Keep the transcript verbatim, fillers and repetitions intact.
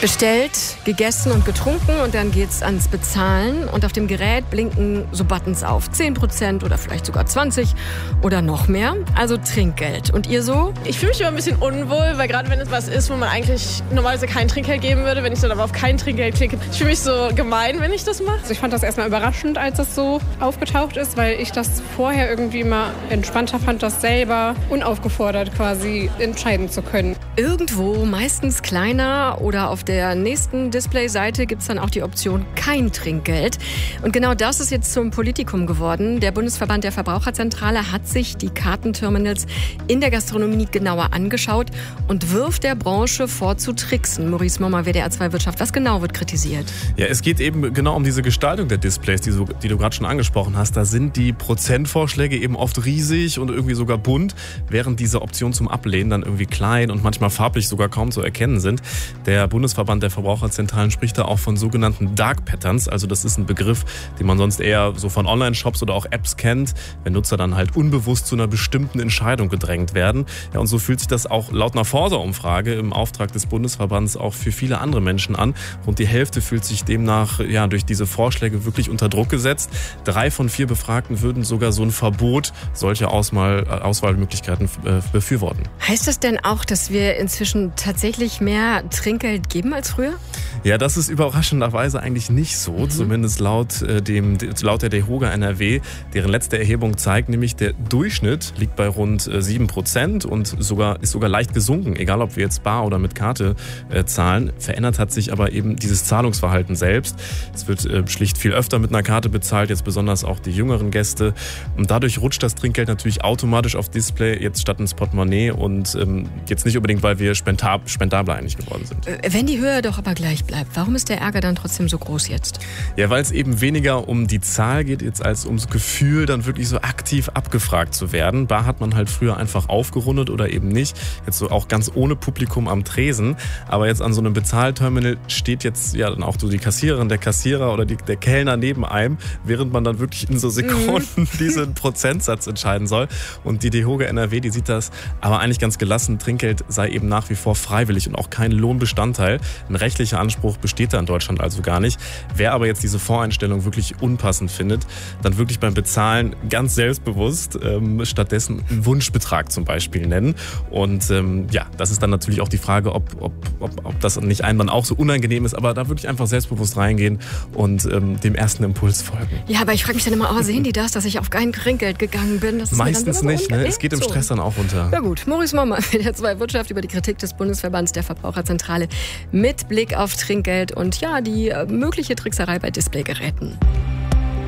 Bestellt, gegessen und getrunken und dann geht's ans Bezahlen und auf dem Gerät blinken so Buttons auf. zehn Prozent oder vielleicht sogar zwanzig oder noch mehr. Also Trinkgeld. Und ihr so? Ich fühle mich immer ein bisschen unwohl, weil gerade wenn es was ist, wo man eigentlich normalerweise kein Trinkgeld geben würde, wenn ich dann aber auf kein Trinkgeld klicke, ich fühle mich so gemein, wenn ich das mache. Also ich fand das erstmal überraschend, als das so aufgetaucht ist, weil ich das vorher irgendwie immer entspannter fand, das selber unaufgefordert quasi entscheiden zu können. Irgendwo, meistens kleiner oder auf der nächsten Displayseite gibt es dann auch die Option kein Trinkgeld. Und genau das ist jetzt zum Politikum geworden. Der Bundesverband der Verbraucherzentrale hat sich die Kartenterminals in der Gastronomie genauer angeschaut und wirft der Branche vor zu tricksen. Maurice Mommer, W D R zwei Wirtschaft, was genau wird kritisiert? Ja, es geht eben genau um diese Gestaltung der Displays, die, so, die du gerade schon angesprochen hast. Da sind die Prozentvorschläge eben oft riesig und irgendwie sogar bunt, während diese Optionen zum Ablehnen dann irgendwie klein und manchmal farblich sogar kaum zu erkennen sind. Der Bundesverband der Verbraucherzentralen spricht da auch von sogenannten Dark Patterns. Also das ist ein Begriff, den man sonst eher so von Online-Shops oder auch Apps kennt, wenn Nutzer dann halt unbewusst zu einer bestimmten Entscheidung gedrängt werden. Ja, und so fühlt sich das auch laut einer Forsa-Umfrage im Auftrag des Bundesverbands auch für viele andere Menschen an. Rund die Hälfte fühlt sich demnach ja durch diese Vorschläge wirklich unter Druck gesetzt. Drei von vier Befragten würden sogar so ein Verbot solcher Auswahl, Auswahlmöglichkeiten äh, befürworten. Heißt das denn auch, dass wir inzwischen tatsächlich mehr Trinkgeld geben als früher? Ja, das ist überraschenderweise eigentlich nicht so, mhm. zumindest laut, äh, dem, laut der DEHOGA N R W. Deren letzte Erhebung zeigt nämlich, der Durchschnitt liegt bei rund äh, sieben Prozent und sogar, ist sogar leicht gesunken, egal ob wir jetzt bar oder mit Karte äh, zahlen. Verändert hat sich aber eben dieses Zahlungsverhalten selbst. Es wird äh, schlicht viel öfter mit einer Karte bezahlt, jetzt besonders auch die jüngeren Gäste. Und dadurch rutscht das Trinkgeld natürlich automatisch auf Display, jetzt statt ins Portemonnaie und ähm, jetzt nicht unbedingt, weil wir spendab, spendabler eigentlich geworden sind. Wenn die Höhe doch aber gleich bleibt, warum ist der Ärger dann trotzdem so groß jetzt? Ja, weil es eben weniger um die Zahl geht, jetzt als ums Gefühl, dann wirklich so aktiv abgefragt zu werden. Bar hat man halt früher einfach aufgerundet oder eben nicht. Jetzt so auch ganz ohne Publikum am Tresen. Aber jetzt an so einem Bezahlterminal steht jetzt ja dann auch so die Kassiererin, der Kassierer oder die, der Kellner neben einem, während man dann wirklich in so Sekunden mhm. diesen Prozentsatz entscheiden soll. Und die DEHOGA N R W, die sieht das aber eigentlich ganz gelassen. Trinkgeld sei eben nach wie vor freiwillig und auch kein Lohnbestandteil. Ein rechtlicher Anspruch besteht da in Deutschland also gar nicht. Wer aber jetzt diese Voreinstellung wirklich unpassend findet, dann wirklich beim Bezahlen ganz selbstbewusst ähm, stattdessen einen Wunschbetrag zum Beispiel nennen. Und ähm, ja, das ist dann natürlich auch die Frage, ob, ob, ob, ob das nicht einem dann auch so unangenehm ist, aber da wirklich einfach selbstbewusst reingehen und ähm, dem ersten Impuls folgen. Ja, aber ich frage mich dann immer, oh, sehen die das, dass ich auf kein Trinkgeld gegangen bin? Das ist meistens mir dann nicht, ne? Es geht im so. Stress dann auch runter. Ja gut, Maurice Mommer, W D R zwei Wirtschaft über die Kritik des Bundesverbands der Verbraucherzentrale mit Blick auf Trinkgeld und ja, die mögliche Trickserei bei Displaygeräten.